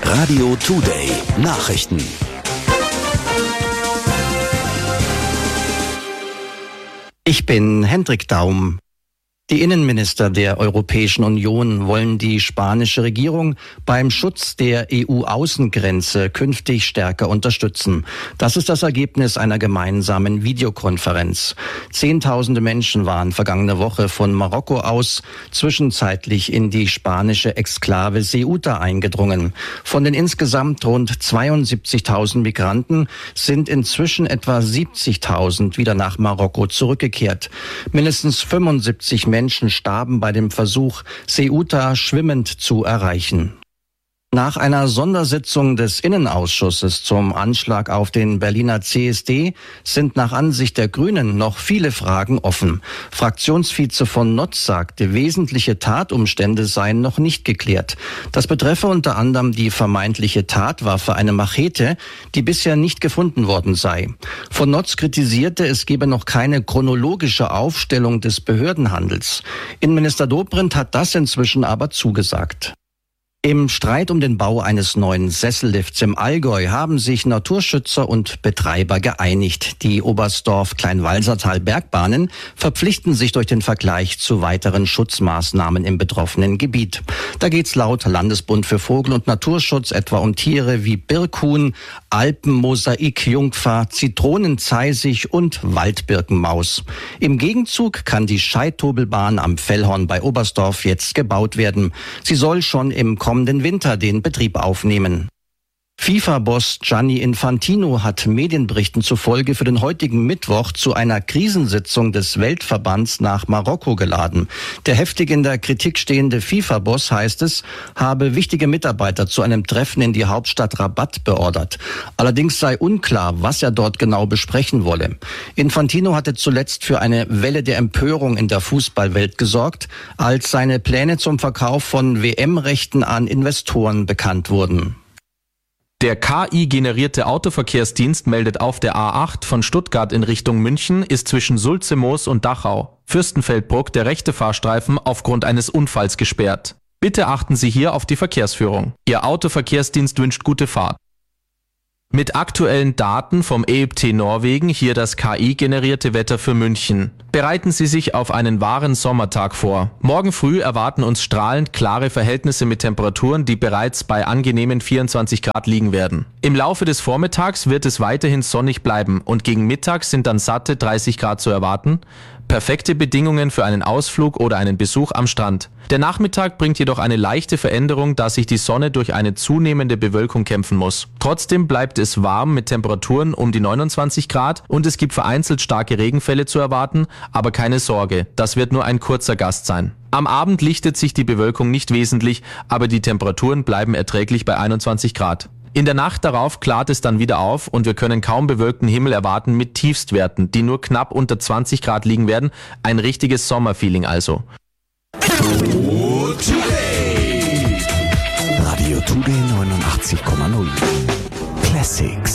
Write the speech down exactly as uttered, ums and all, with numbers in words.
Radio Today Nachrichten. Ich bin Hendrik Daum. Die Innenminister der Europäischen Union wollen die spanische Regierung beim Schutz der E U-Außengrenze künftig stärker unterstützen. Das ist das Ergebnis einer gemeinsamen Videokonferenz. Zehntausende Menschen waren vergangene Woche von Marokko aus zwischenzeitlich in die spanische Exklave Ceuta eingedrungen. Von den insgesamt rund zweiundsiebzigtausend Migranten sind inzwischen etwa siebzigtausend wieder nach Marokko zurückgekehrt. Mindestens fünfundsiebzig Menschen starben bei dem Versuch, Ceuta schwimmend zu erreichen. Nach einer Sondersitzung des Innenausschusses zum Anschlag auf den Berliner C S D sind nach Ansicht der Grünen noch viele Fragen offen. Fraktionsvize von Notz sagte, wesentliche Tatumstände seien noch nicht geklärt. Das betreffe unter anderem die vermeintliche Tatwaffe, eine Machete, die bisher nicht gefunden worden sei. Von Notz kritisierte, es gebe noch keine chronologische Aufstellung des Behördenhandels. Innenminister Dobrindt hat das inzwischen aber zugesagt. Im Streit um den Bau eines neuen Sessellifts im Allgäu haben sich Naturschützer und Betreiber geeinigt. Die Oberstdorf-Kleinwalsertal-Bergbahnen verpflichten sich durch den Vergleich zu weiteren Schutzmaßnahmen im betroffenen Gebiet. Da geht's laut Landesbund für Vogel- und Naturschutz etwa um Tiere wie Birkhuhn, Alpenmosaikjungfer, Zitronenzeisig und Waldbirkenmaus. Im Gegenzug kann die Scheithobelbahn am Fellhorn bei Oberstdorf jetzt gebaut werden. Sie soll schon im kommenden Winter den Betrieb aufnehmen. FIFA-Boss Gianni Infantino hat Medienberichten zufolge für den heutigen Mittwoch zu einer Krisensitzung des Weltverbands nach Marokko geladen. Der heftig in der Kritik stehende FIFA-Boss, heißt es, habe wichtige Mitarbeiter zu einem Treffen in die Hauptstadt Rabat beordert. Allerdings sei unklar, was er dort genau besprechen wolle. Infantino hatte zuletzt für eine Welle der Empörung in der Fußballwelt gesorgt, als seine Pläne zum Verkauf von W M-Rechten an Investoren bekannt wurden. Der K I-generierte Autoverkehrsdienst meldet auf, der A acht von Stuttgart in Richtung München ist zwischen Sulze-Moos und Dachau, Fürstenfeldbruck, der rechte Fahrstreifen, aufgrund eines Unfalls gesperrt. Bitte achten Sie hier auf die Verkehrsführung. Ihr Autoverkehrsdienst wünscht gute Fahrt. Mit aktuellen Daten vom E Y P Norwegen hier das K I-generierte Wetter für München. Bereiten Sie sich auf einen wahren Sommertag vor. Morgen früh erwarten uns strahlend klare Verhältnisse mit Temperaturen, die bereits bei angenehmen vierundzwanzig Grad liegen werden. Im Laufe des Vormittags wird es weiterhin sonnig bleiben und gegen Mittag sind dann satte dreißig Grad zu erwarten. Perfekte Bedingungen für einen Ausflug oder einen Besuch am Strand. Der Nachmittag bringt jedoch eine leichte Veränderung, da sich die Sonne durch eine zunehmende Bewölkung kämpfen muss. Trotzdem bleibt es warm mit Temperaturen um die neunundzwanzig Grad und es gibt vereinzelt starke Regenfälle zu erwarten, aber keine Sorge, das wird nur ein kurzer Gast sein. Am Abend lichtet sich die Bewölkung nicht wesentlich, aber die Temperaturen bleiben erträglich bei einundzwanzig Grad. In der Nacht darauf klart es dann wieder auf und wir können kaum bewölkten Himmel erwarten mit Tiefstwerten, die nur knapp unter zwanzig Grad liegen werden. Ein richtiges Sommerfeeling also. Radio Today neunundachtzig Komma null Classics.